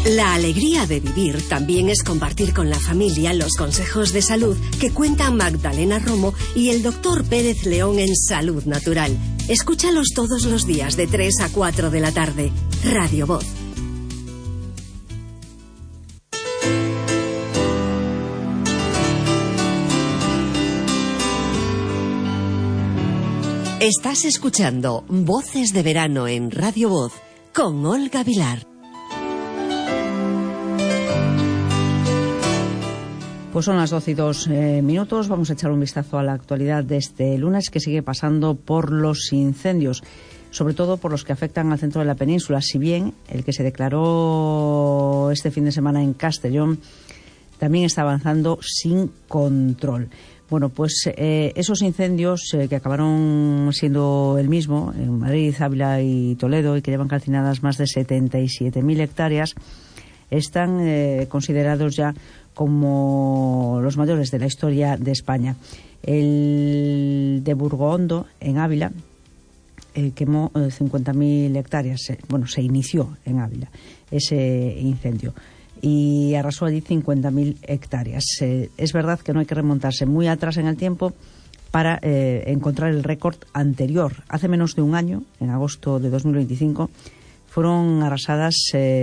La alegría de vivir también es compartir con la familia los consejos de salud que cuentan Magdalena Romo y el Dr. Pérez León en Salud Natural. Escúchalos todos los días de 3 a 4 de la tarde. Radio Voz. Estás escuchando Voces de Verano en Radio Voz con Olga Vilar. Pues son las 12:02. Vamos a echar un vistazo a la actualidad de este lunes, que sigue pasando por los incendios, sobre todo por los que afectan al centro de la península. Si bien el que se declaró este fin de semana en Castellón también está avanzando sin control. Bueno, pues esos incendios que acabaron siendo el mismo en Madrid, Ávila y Toledo, y que llevan calcinadas más de 77.000 hectáreas, están considerados ya como los mayores de la historia de España. El de Burgohondo, en Ávila, quemó 50.000 hectáreas. Se inició en Ávila ese incendio y arrasó allí 50.000 hectáreas. Es verdad que no hay que remontarse muy atrás en el tiempo para encontrar el récord anterior. Hace menos de un año, en agosto de 2025, fueron arrasadas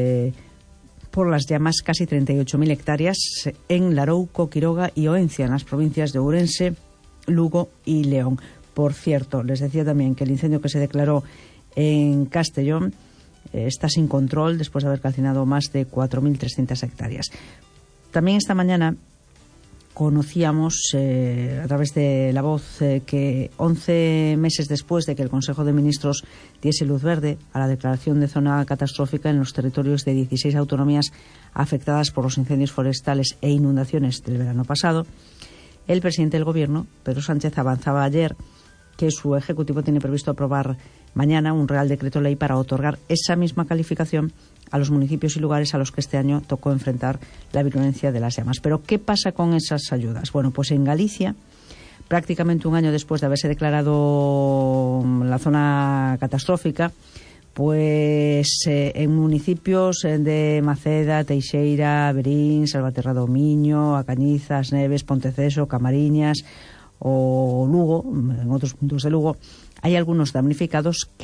por las llamas casi 38.000 hectáreas en Larouco, Quiroga y Oencia, en las provincias de Ourense, Lugo y León. Por cierto, les decía también que el incendio que se declaró en Castellón está sin control después de haber calcinado más de 4.300 hectáreas. También esta mañana conocíamos a través de La Voz que 11 meses después de que el Consejo de Ministros diese luz verde a la declaración de zona catastrófica en los territorios de 16 autonomías afectadas por los incendios forestales e inundaciones del verano pasado, el presidente del Gobierno, Pedro Sánchez, avanzaba ayer que su Ejecutivo tiene previsto aprobar mañana un Real Decreto Ley para otorgar esa misma calificación a los municipios y lugares a los que este año tocó enfrentar la virulencia de las llamas. Pero ¿qué pasa con esas ayudas? Bueno, pues en Galicia, prácticamente un año después de haberse declarado la zona catastrófica, pues en municipios de Maceda, Teixeira, Verín, Salvaterra do Miño, A Cañizas, Neves, Ponteceso, Camariñas o Lugo, en otros puntos de Lugo, hay algunos damnificados